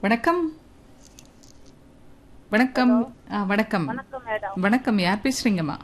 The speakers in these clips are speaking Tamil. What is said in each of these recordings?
வணக்கம். வணக்கம். ஹலோ. வணக்கம். வணக்கம் மேடம். வணக்கம். யார் பேசுறீங்கம்மா?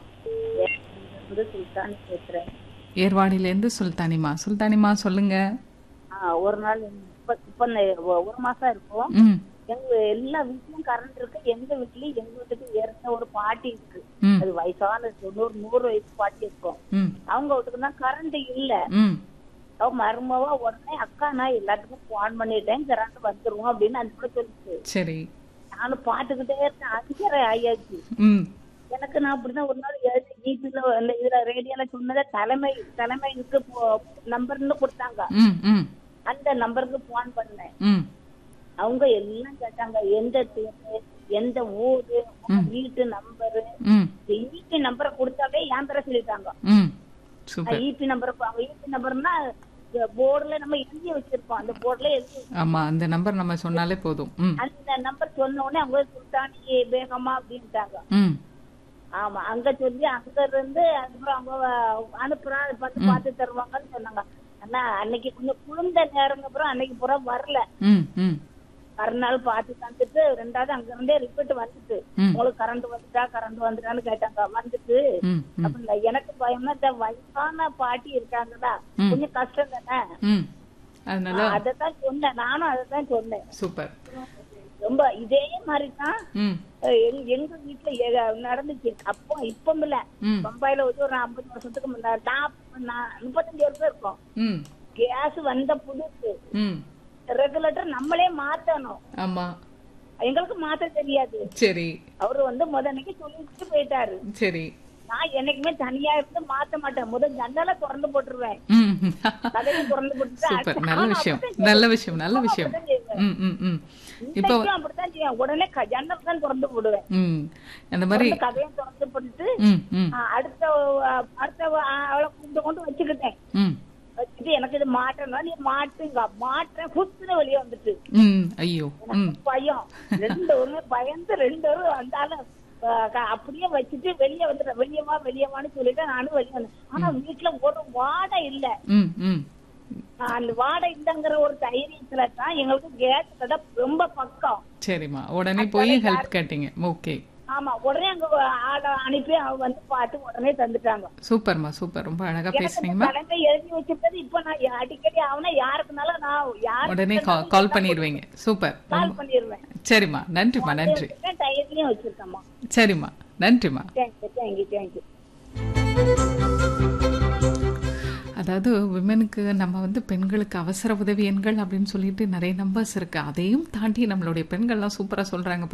சுல்தான் பேசுறேன். ஏர்வாடியிலேருந்து சுல்தானிமா. சுல்தானிமா சொல்லுங்க. ஒரு நாள் இப்ப ஒரு மாசம் இருக்கும். ம். எங்க எல்லா வீட்லயும் கரண்ட் இருக்கு. எங்க வீட்லயும் எங்க வீட்டுக்கு ஏற்ற ஒரு பாட்டி இருக்கு. ம். அது வயசான 100 வயசு பாட்டி இருக்கும். ம். அவங்க வீட்டுக்கு தான் கரண்ட் இல்ல. ம். அவ மருமவா உடனே அக்கா நான் எல்லாத்துக்கும் போன் பண்ணிட்டேன் கரண்ட் வந்துருவோம் அப்படின்னு அந்த கூட சொல்லிச்சு. சரி. நானும் பாத்துக்கிட்டே இருக்கேன். 5:30 ஆயாச்சு. ம். எனக்கு நான் அப்படிதான் ஒரு நாள் எழுதி ஜிபில இதுல ரேடியோல சொன்னதை தலைமைக்கு நம்பர்னு கொடுத்தாங்க. ம். ம். அந்த நம்பருக்கு போன் பண்ணேன். ம். அவங்க எல்லாம் கேட்டாங்க எந்த தேர்வு எந்த ஊரு வீட்டு நம்பரு. ம். ஈபி நம்பரை கொடுத்தாவே என் பேரை சொல்லிட்டாங்க. ம். சூப்பர். ஈபி நம்பர் ஈபி நம்பர்னா போர்டுல நம்ம எழுதி வச்சிருப்போம். அந்த போர்டுல எழுதி ஆமா, அந்த நம்பர் நம்ம சொன்னாலே போதும். ம். அந்த நம்பர் சொன்ன உடனே அவங்க சுல்தானி பேகமா அப்படின்ட்டாங்க. ம். ஆமா, அங்க சொல்லி அங்க இருந்து அதுக்கப்புறம் அவங்க அனுப்புறான் பார்த்து தருவாங்கன்னு சொன்னாங்க. ஆனா அன்னைக்கு கொஞ்சம் குளிர்ந்த நேரம் அப்புறம் அன்னைக்கு பூரா வரல. ம். ம். மறுநாள் பார்த்து தந்துட்டு 2வது அங்க இருந்தே ரிப்போர்ட் வந்துட்டு ம். உங்களுக்கு கரண்ட் வந்துட்டான்னு கேட்டாங்க. வந்துட்டு ம். ம். அப்படின்னா எனக்கு பயம்னா இந்த வயசான பாட்டி இருக்காங்களா கொஞ்சம் கஷ்டம் தானே. ம். அதனால அதத்தான் சொன்னேன். நானும் அதத்தான் சொன்னேன். சூப்பர். ரொம்ப இதே மாதிரிதான் ம். எங்க வீட்டுல நடந்துச்சு. அப்போ இப்ப இல்ல, ம். பம்பாயில வச்சு ஒரு 50 வருஷத்துக்கு முன்னாடி 35 வருஷம் இருக்கும். ம். கேஸ் வந்த புதுசு ம். ரெகுலேட்டர் நம்மளே மாத்தணும். ஆமா. எங்களுக்கு மாத்த தெரியாது. சரி. அவரு முதன்னைக்கு சொல்லிட்டு போயிட்டாரு. சரி. நான் என்னைக்குமே தனியா இருந்து மாத்த மாட்டேன். ஜன்னலை திறந்து போட்டுருவேன். ம். கதையை திறந்து சூப்பர். போட்டுட்டு நல்ல விஷயம். நல்ல விஷயம். நல்ல விஷயம். ம். ம். ம். இப்போ அப்படித்தான் செய்வேன். உடனே ஜன்னல் தான் திறந்து போடுவேன். ம். அந்த மாதிரி கதையை திறந்து போட்டுட்டு ம். ம். அடுத்த அவளை கொண்டு வச்சுக்கிட்டேன். ம். வச்சுட்டு எனக்கு இது மாட்டணும் நீ மாட்டுங்க மாட்டேன் புத்துன்னு வெளியே வந்துட்டு ம். ஐயோ. ம். எனக்கு பயம். 2 பேருமே பயந்து 2 பேரும் வந்தாலும் அப்படியே வச்சுட்டு வெளியே வந்துட்டேன். வெளியவான்னு சொல்லிட்டு நானும் வெளியே வந்தேன். ஆனா வீட்டுல ஒரு வாடை இல்ல. ம். ம். அந்த வாடை இல்லங்கிற ஒரு தைரியத்துல தான் எங்களுக்கு கேஸ் கடை ரொம்ப பக்கம். சரிம்மா, உடனே போய் ஹெல்ப் கேட்டீங்க. ஓகே. ஆமா, உடனே அங்க ஆளை அனுப்பி அவங்க வந்து பார்த்து உடனே தந்துட்டாங்க. சூப்பர்மா, சூப்பர். ரொம்ப அழகா பேசுனீங்கம்மா. தலைமை எழுதி வச்சிருந்தது இப்ப நான் அடிக்கடி ஆகுனா யாருக்குனாலும் நான் உடனே கால் பண்ணிடுவீங்க. சூப்பர். கால் பண்ணிடுவேன். சரிம்மா, நன்றிம்மா. நன்றி. டையர்லயும் வச்சிருக்கேம்மா. சரிம்மா, நன்றிம்மா. தேங்க்யூ. அதாவது விமனுக்கு நம்ம வந்து பெண்களுக்கு அவசர உதவி எண்கள் அப்படின்னு சொல்லிட்டு நிறைய நம்பர்ஸ் இருக்கு. அதையும் தாண்டி நம்மளுடைய பெண்கள்லாம் சூப்பரா சொல்றாங்க.